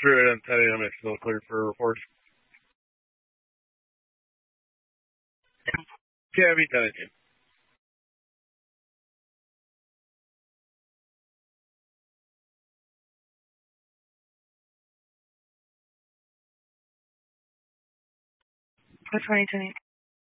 through it and telling them it's still clear for reports. Yeah, I've done it. For 2020.